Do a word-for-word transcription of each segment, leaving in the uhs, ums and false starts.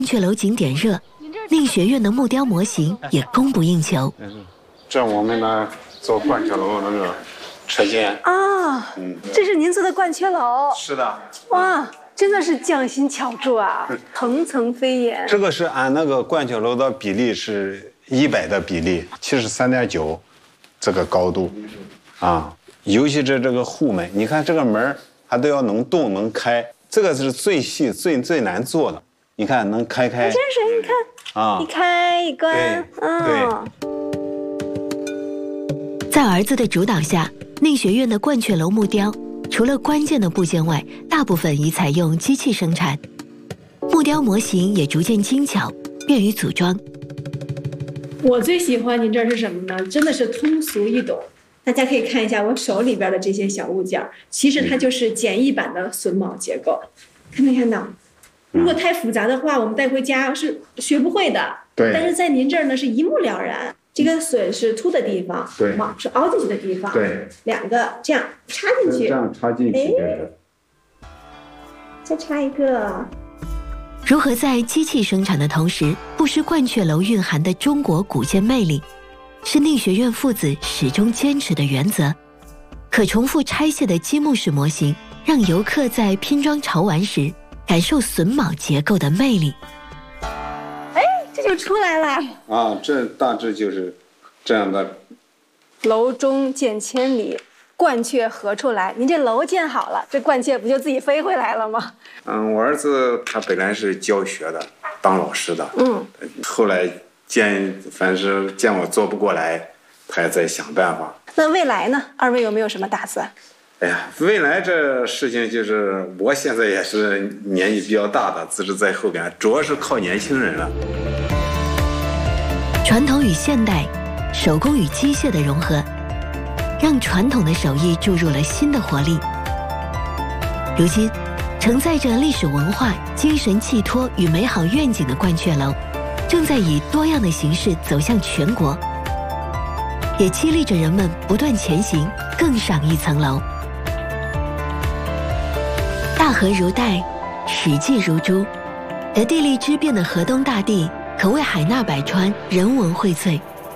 阙楼景点热，令学院的木雕模型也供不应求。 这我们呢做鹳雀楼那个车间啊，嗯，这是您做的鹳雀楼。 是的。 哇，真的是匠心巧铸啊，层层飞檐。 这个是按那个鹳雀楼的比例是一百的比例，七十三点九，这个高度，啊，尤其是这个户门，你看这个门它都要能动能开，这个是最细最最难做的。你看能开开。 真是，你看啊，一开一关， 对。 在儿子的主导下，宁学院的鹳雀楼木雕除了关键的部件外，大部分已采用机器生产，木雕模型也逐渐精巧，便于组装。 我最喜欢您这儿是什么呢？真的是通俗易懂。大家可以看一下我手里边的这些小物件，其实它就是简易版的榫卯结构，看没看到？如果太复杂的话，我们带回家是学不会的。 对。 但是在您这儿呢，是一目了然。这个榫是凸的地方， 对， 卯是凹进去的地方， 对， 两个这样插进去， 这样插进去，哎， 再插一个。 如何在机器生产的同时，不失鹳雀楼蕴含的中国古建魅力，是宁学院父子始终坚持的原则。可重复拆卸的积木式模型，让游客在拼装潮玩时感受榫卯结构的魅力。 这就出来了啊！这大致就是这样的。 楼中见千里，鹳雀何处来？您这楼建好了，这鹳雀不就自己飞回来了吗？ 嗯，我儿子他本来是教学的，当老师的， 嗯， 后来见反正是见我做不过来，他也在想办法。 那未来呢？二位有没有什么打算？ 哎呀，未来这事情就是，我现在也是年纪比较大的，资质在后边，主要是靠年轻人了。 传统与现代，手工与机械的融合，让传统的手艺注入了新的活力。如今，承载着历史文化、精神寄托与美好愿景的鹳雀楼，正在以多样的形式走向全国，也激励着人们不断前行，更上一层楼。大河如带，史记如珠，得地利之便的河东大地，可谓海纳百川，人文荟萃。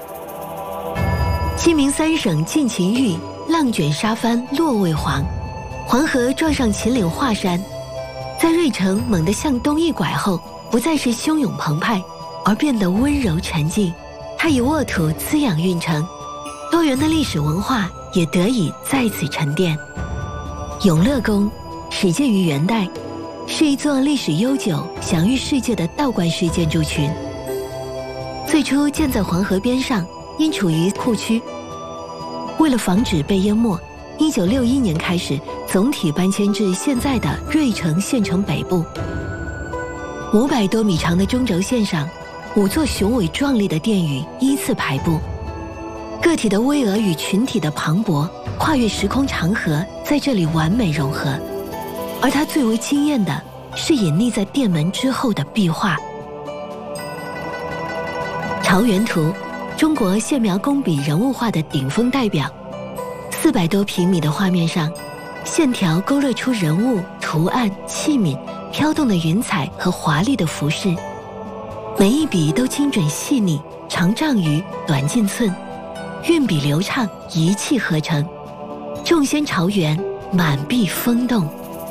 西明三省尽情域，浪卷沙帆落未黄。黄河撞上秦岭华山，在芮城猛地向东一拐后，不再是汹涌澎湃，而变得温柔沉静。它以沃土滋养运城，多元的历史文化也得以在此沉淀。永乐宫始建于元代，是一座历史悠久、享誉世界的道观式建筑群。最初建在黄河边上，因处于库区，为了防止被淹没，一九六一年开始总体搬迁至现在的芮城县城北部。五百多米长的中轴线上，五座雄伟壮丽的殿宇依次排布，个体的巍峨与群体的磅礴，跨越时空长河，在这里完美融合。而它最为惊艳的是隐匿在殿门之后的壁画。潮原图，中国线描工笔人物画的顶峰代表。四百多平米的画面上，线条勾勒出人物、图案、器皿、飘动的云彩和华丽的服饰，每一笔都精准细腻，长丈余，短近寸，运笔流畅，一气呵成。众仙朝元，满壁风动。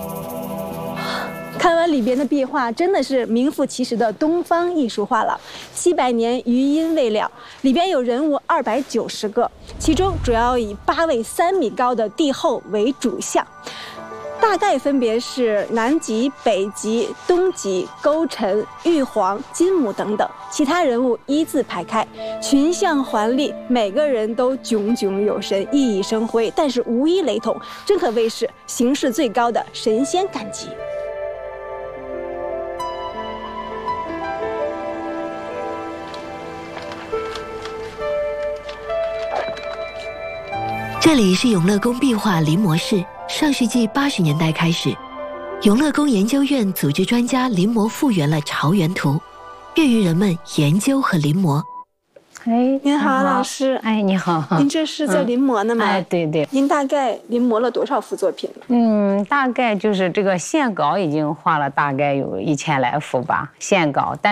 看完里边的壁画，真的是名副其实的东方艺术画了。七百年余音未了，里边有人物二百九十个，其中主要以八位三米高的帝后为主像，大概分别是南极、北极、东极、勾陈、玉皇、金母等等，其他人物依次排开，群像环立，每个人都炯炯有神，熠熠生辉，但是无一雷同，真可谓是形式最高的神仙赶集。 这里是永乐宫壁画临摹室。上世纪八十年代开始，永乐宫研究院组织专家临摹复原了潮原图，便于人们研究和临摹。 哎，您好，老师。 哎，你好。 您这是在临摹呢吗？ 嗯、哎，对对。 您大概临摹了多少幅作品呢？ 嗯，大概就是这个线稿已经画了大概有一千来幅吧，线稿，但。